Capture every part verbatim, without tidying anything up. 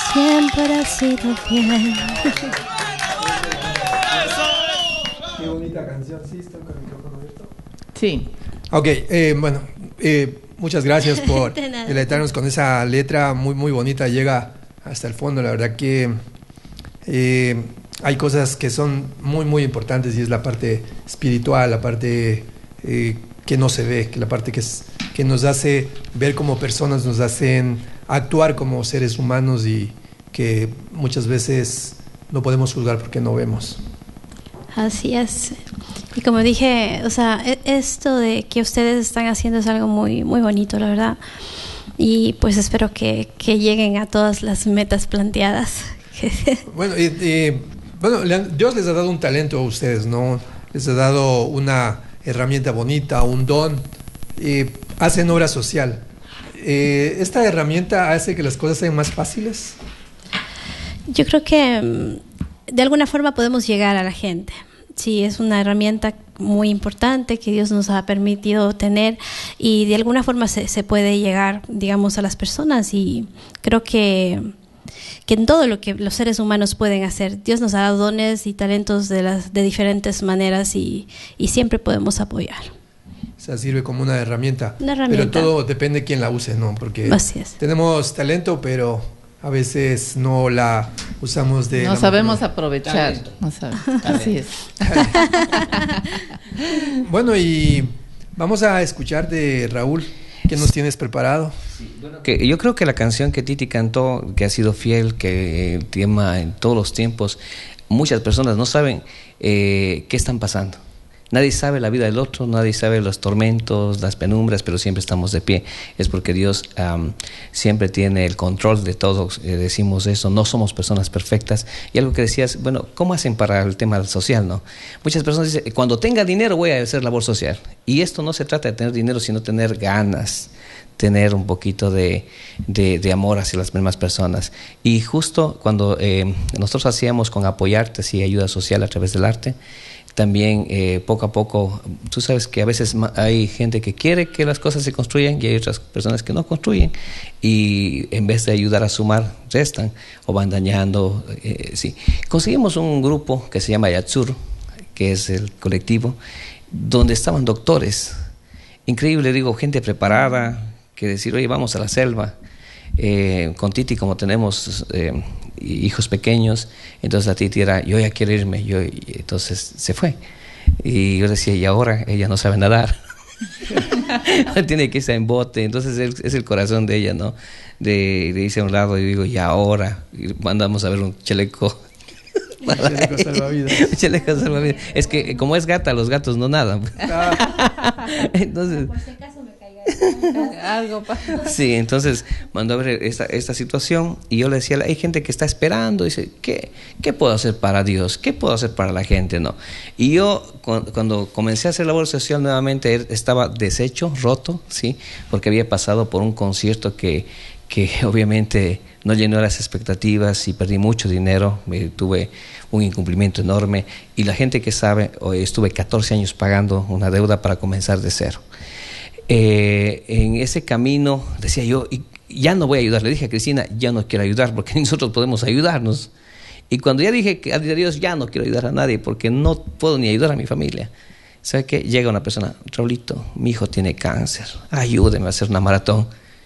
siempre has sido fiel. Qué bonita canción, ¿sí? ¿Está con el micrófono abierto? Sí. Ok, eh, bueno, eh, muchas gracias por deleitarnos con esa letra muy, muy bonita, llega hasta el fondo. La verdad que eh, hay cosas que son muy, muy importantes y es la parte espiritual, la parte eh, que no se ve, que la parte que, es, que nos hace ver como personas, nos hacen actuar como seres humanos y que muchas veces no podemos juzgar porque no vemos. Así es. Y como dije, o sea, esto de que ustedes están haciendo es algo muy, muy bonito, la verdad. Y pues espero que, que lleguen a todas las metas planteadas. Bueno, y, y, bueno, Dios les ha dado un talento a ustedes, ¿no? Les ha dado una herramienta bonita, un don. Eh, hacen obra social. Eh, ¿Esta herramienta hace que las cosas sean más fáciles? Yo creo que de alguna forma podemos llegar a la gente. Sí, es una herramienta muy importante que Dios nos ha permitido tener y de alguna forma se, se puede llegar, digamos, a las personas, y creo que, que en todo lo que los seres humanos pueden hacer, Dios nos ha dado dones y talentos de, las, de diferentes maneras y, y siempre podemos apoyar. O sea, sirve como una herramienta, una herramienta. Pero todo depende de quién la use, ¿no? Porque Así es. Tenemos talento, pero a veces no la usamos de... No la sabemos mejor. aprovechar. No sabemos. Así es. Bueno, y vamos a escuchar de Raúl. ¿Qué nos tienes preparado? Sí, bueno, que yo creo que la canción que Titi cantó, que ha sido fiel, que el tema en todos los tiempos, muchas personas no saben eh, qué están pasando. Nadie sabe la vida del otro, nadie sabe los tormentos, las penumbras, pero siempre estamos de pie. Es porque Dios um, siempre tiene el control de todo. Eh, decimos eso, no somos personas perfectas. Y algo que decías, bueno, ¿cómo hacen para el tema social, no? Muchas personas dicen, cuando tenga dinero voy a hacer labor social. Y esto no se trata de tener dinero, sino tener ganas, tener un poquito de, de, de amor hacia las mismas personas. Y justo cuando eh, nosotros hacíamos con Apoyarte, sí, ayuda social a través del arte, también eh, poco a poco, tú sabes que a veces hay gente que quiere que las cosas se construyan y hay otras personas que no construyen, y en vez de ayudar a sumar, restan o van dañando. Eh, sí. Conseguimos un grupo que se llama Yatsur, que es el colectivo, donde estaban doctores. Increíble, digo, gente preparada, que decir, oye, vamos a la selva. Eh, con Titi, como tenemos eh, hijos pequeños, entonces la Titi era, yo ya quiero irme, yo, y entonces se fue. Y yo decía, y ahora ella no sabe nadar. Tiene que irse en bote, entonces es, es el corazón de ella, ¿no? De, de irse a un lado, y digo, y ahora, y mandamos a ver un chaleco. Un chaleco salvavidas. Un chaleco salvavidas. Es que como es gata, los gatos no nadan. Ah. Entonces, por si acaso me caiga algo pasa. Sí, entonces mandó a ver esta, esta situación, y yo le decía, hay gente que está esperando, dice, ¿qué, qué puedo hacer para Dios? ¿Qué puedo hacer para la gente? No. Y yo cuando, cuando comencé a hacer labor social nuevamente estaba deshecho, roto, sí, porque había pasado por un concierto que, que obviamente no llenó las expectativas y perdí mucho dinero, me, tuve un incumplimiento enorme, y la gente que sabe, hoy estuve catorce años pagando una deuda para comenzar de cero. Eh, en ese camino decía yo, y ya no voy a ayudar. Le dije a Cristina, ya no quiero ayudar porque nosotros podemos ayudarnos. Y cuando ya dije que a Dios ya no quiero ayudar a nadie porque no puedo ni ayudar a mi familia, ¿sabe qué? Llega una persona, Raulito, mi hijo tiene cáncer, ayúdeme a hacer una maratón.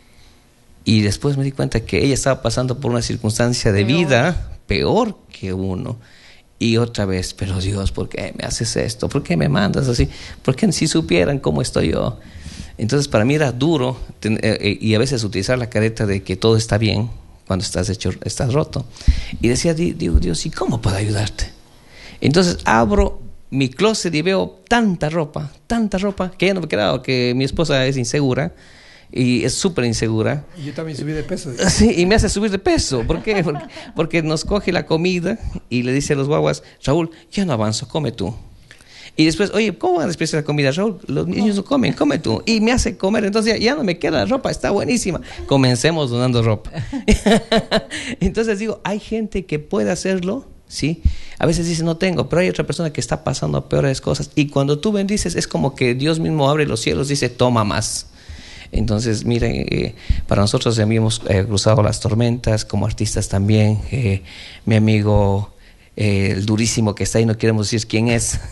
Y después me di cuenta que ella estaba pasando por una circunstancia de vida peor que uno. Y otra vez, pero Dios, ¿por qué me haces esto? ¿Por qué me mandas así? ¿Por qué si supieran cómo estoy yo? Entonces para mí era duro ten, eh, y a veces utilizar la careta de que todo está bien cuando estás hecho, estás roto. Y decía, digo, Dios, ¿y cómo puedo ayudarte? Entonces abro mi closet y veo tanta ropa, tanta ropa, que ya no me quedaba, que mi esposa es insegura y es súper insegura. Y yo también subí de peso. Sí, y me hace subir de peso. ¿Por qué? Porque, porque nos coge la comida y le dice a los guaguas, Raúl, ya no avanzo, come tú. Y después, oye, ¿cómo van a despreciar la comida, Raúl? Los niños no comen, come tú. Y me hace comer, entonces ya, ya no me queda la ropa, está buenísima. Comencemos donando ropa. Entonces digo, hay gente que puede hacerlo, ¿sí? A veces dice, no tengo, pero hay otra persona que está pasando peores cosas. Y cuando tú bendices, es como que Dios mismo abre los cielos y dice, toma más. Entonces, miren, eh, para nosotros hemos eh, cruzado las tormentas como artistas también. Eh, mi amigo, eh, el durísimo que está ahí, no queremos decir quién es,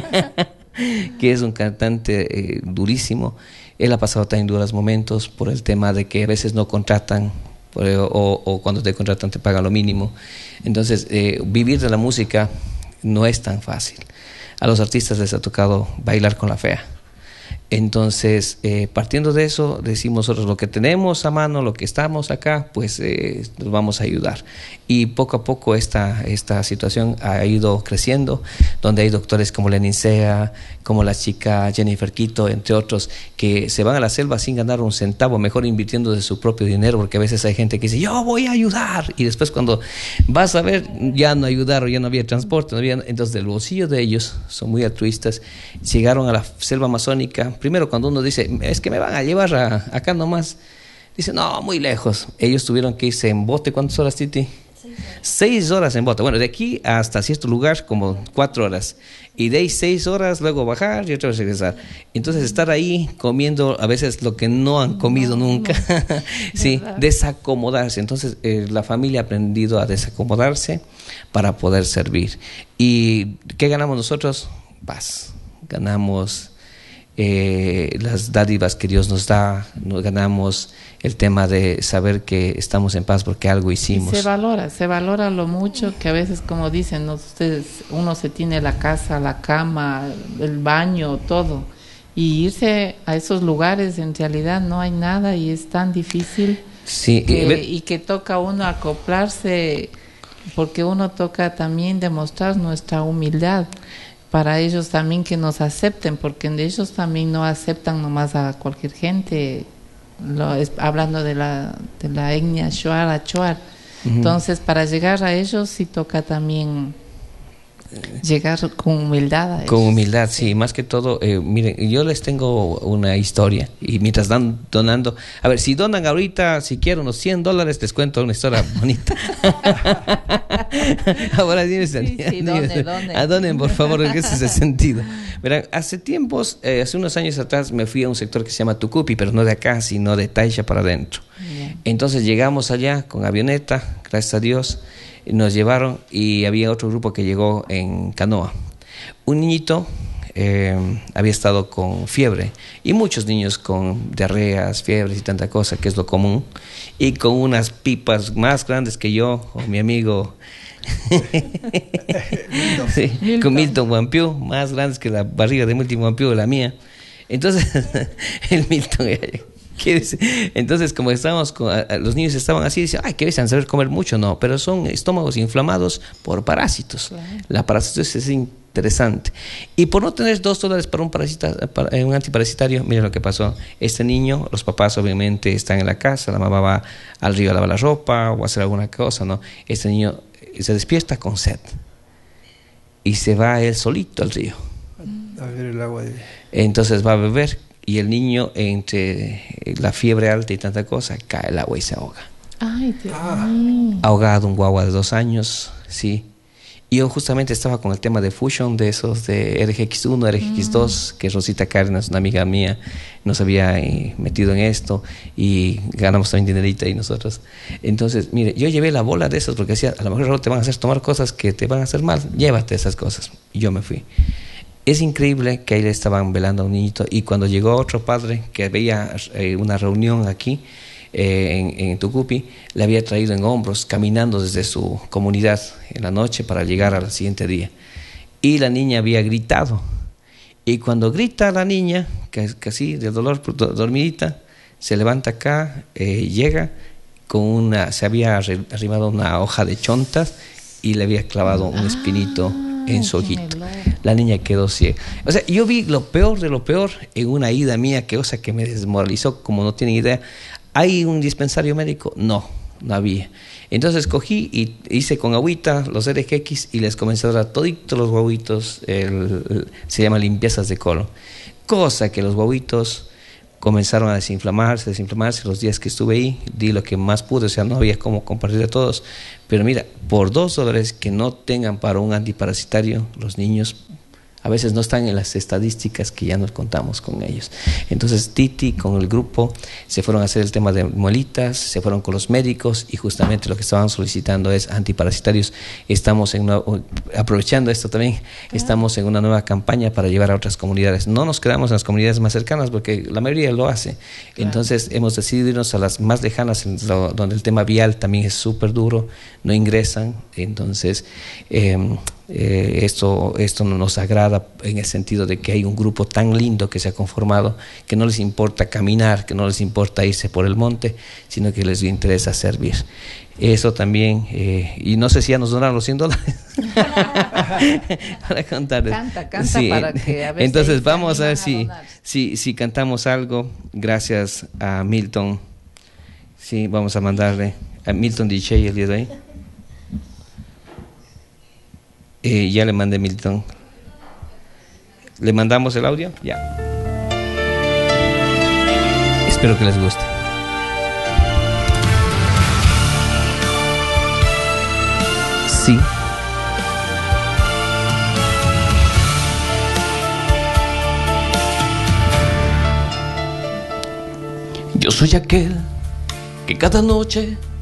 que es un cantante eh, durísimo. Él ha pasado también duros momentos por el tema de que a veces no contratan, por, o, o cuando te contratan te pagan lo mínimo. Entonces, eh, vivir de la música no es tan fácil. A los artistas les ha tocado bailar con la fea. Entonces, eh, partiendo de eso, decimos nosotros lo que tenemos a mano, lo que estamos acá, pues eh, nos vamos a ayudar. Y poco a poco esta, esta situación ha ido creciendo, donde hay doctores como Lenin Sea, como la chica Jennifer Quito, entre otros, que se van a la selva sin ganar un centavo, mejor invirtiendo de su propio dinero, porque a veces hay gente que dice, yo voy a ayudar, y después cuando vas a ver, ya no ayudaron, ya no había transporte, no había... Entonces, del bolsillo de ellos, son muy altruistas, llegaron a la selva amazónica. Primero, cuando uno dice, es que me van a llevar a, acá nomás, dice, no, muy lejos. Ellos tuvieron que irse en bote. ¿Cuántas horas, Titi? Seis horas. Seis horas en bote. Bueno, de aquí hasta cierto lugar, como cuatro horas. Y de ahí seis horas, luego bajar y otra vez regresar. Entonces, estar ahí comiendo a veces lo que no han comido no, nunca. No. Sí, desacomodarse. Entonces, eh, la familia ha aprendido a desacomodarse para poder servir. ¿Y qué ganamos nosotros? Paz. Ganamos... Eh, las dádivas que Dios nos da, nos ganamos el tema de saber que estamos en paz porque algo hicimos. Y se valora, se valora lo mucho que a veces, como dicen, ¿no? Ustedes, uno se tiene la casa, la cama, el baño, todo, y irse a esos lugares en realidad no hay nada y es tan difícil. Sí, que, eh, y que toca uno acoplarse, porque uno toca también demostrar nuestra humildad. Para ellos también que nos acepten, porque ellos también no aceptan nomás a cualquier gente, lo, es, hablando de la, de la etnia Shuar, Achuar. Uh-huh. Entonces, para llegar a ellos sí toca también llegar con humildad a ellos. Con humildad, sí, sí, más que todo, eh, miren, yo les tengo una historia, y mientras dan donando, a ver, si donan ahorita, si quiero unos cien dólares, les cuento una historia bonita. Ahora sí, sí, sí, done, done. Adonen, por favor, en ese sentido. Verán, hace tiempos, eh, hace unos años atrás, me fui a un sector que se llama Tucupi, pero no de acá, sino de Taisha para adentro. Yeah. Entonces llegamos allá con avioneta, gracias a Dios, nos llevaron y había otro grupo que llegó en canoa. Un niñito eh, había estado con fiebre y muchos niños con diarreas, fiebres y tanta cosa, que es lo común, y con unas pipas más grandes que yo o mi amigo sí, Milton. Con Milton Wampiu, más grandes que la barriga de Milton Wampiu de la mía. Entonces el Milton entonces como estábamos con, a, a, los niños estaban así, dicen, ay, que deben saber comer mucho. No, pero son estómagos inflamados por parásitos. Claro. La parasitosis es interesante. Y por no tener dos dólares para un parasita, para, eh, un antiparasitario, miren lo que pasó. Este niño, los papás obviamente están en la casa, la mamá va al río a lavar la ropa o a hacer alguna cosa, ¿no? Este niño se despierta con sed y se va él solito al río a beber el agua de... Entonces va a beber. Y el niño, entre la fiebre alta y tanta cosa, cae el agua y se ahoga. Ay, Dios ah. mío. Ahogado, un guagua de dos años, sí. Y yo justamente estaba con el tema de Fusion, de esos de R G X uno, R G X dos, mm. que Rosita Cárdenas, una amiga mía, nos había eh, metido en esto y ganamos también dinerita y nosotros. Entonces, mire, yo llevé la bola de esos porque decía, a lo mejor te van a hacer tomar cosas que te van a hacer mal, llévate esas cosas. Y yo me fui. Es increíble que ahí le estaban velando a un niñito, y cuando llegó otro padre que veía eh, una reunión aquí eh, en, en Tucupi, le había traído en hombros, caminando desde su comunidad en la noche para llegar al siguiente día. Y la niña había gritado, y cuando grita la niña, que, que así de dolor, dormidita, se levanta acá, eh, llega con una, se había arrimado una hoja de chontas y le había clavado un espinito en su ojito. La niña quedó ciega. O sea, yo vi lo peor de lo peor en una ida mía, que cosa que me desmoralizó, como no tienen idea. ¿Hay un dispensario médico? No, no había. Entonces cogí y hice con agüita los R G X y les comencé a dar a toditos los guaguitos, el, el, se llama limpiezas de colon. Cosa que los guaguitos comenzaron a desinflamarse, desinflamarse. Los días que estuve ahí, di lo que más pude, o sea, no había cómo compartir a todos. Pero mira, por dos dólares que no tengan para un antiparasitario, los niños a veces no están en las estadísticas que ya nos contamos con ellos. Entonces Titi con el grupo se fueron a hacer el tema de muelitas, se fueron con los médicos y justamente lo que estaban solicitando es antiparasitarios. Estamos en una, aprovechando esto también, estamos en una nueva campaña para llevar a otras comunidades. No nos quedamos en las comunidades más cercanas porque la mayoría lo hace. Claro. Entonces hemos decidido irnos a las más lejanas, lo, donde el tema vial también es súper duro, no ingresan. Entonces eh, eh, esto, esto nos agrada en el sentido de que hay un grupo tan lindo que se ha conformado, que no les importa caminar, que no les importa irse por el monte, sino que les interesa servir. Eso también, eh, y no sé si ya nos donaron los cien dólares para contarles. Canta, canta sí. para que a ver Entonces si vamos a ver a si, si, si cantamos algo, gracias a Milton. Sí, vamos a mandarle a Milton D J el día de hoy. Eh, ya le mandé Milton. ¿Le mandamos el audio? Ya. Espero que les guste. Sí. Yo soy aquel que cada noche